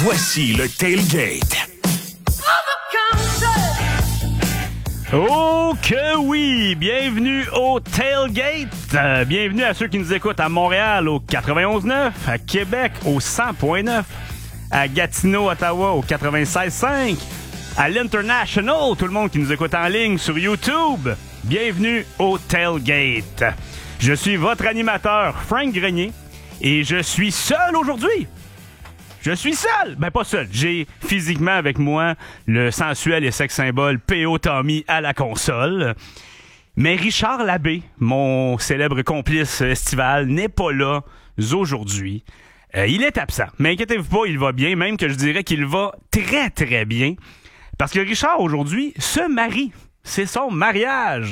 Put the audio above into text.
Voici le Tailgate. Oh que oui! Bienvenue au Tailgate! Bienvenue à ceux qui nous écoutent à Montréal au 91.9, à Québec au 100.9, à Gatineau, Ottawa au 96.5, à l'International, tout le monde qui nous écoute en ligne sur YouTube. Bienvenue au Tailgate. Je suis votre animateur, Frank Grenier, et je suis seul aujourd'hui. Je suis seul! Ben pas seul. J'ai physiquement avec moi le sensuel et sex symbole P.O. Tommy à la console. Mais Richard Labbé, mon célèbre complice estival, n'est pas là aujourd'hui. Il est absent. Mais inquiétez-vous pas, il va bien. Même que je dirais qu'il va très très bien. Parce que Richard aujourd'hui se marie. C'est son mariage.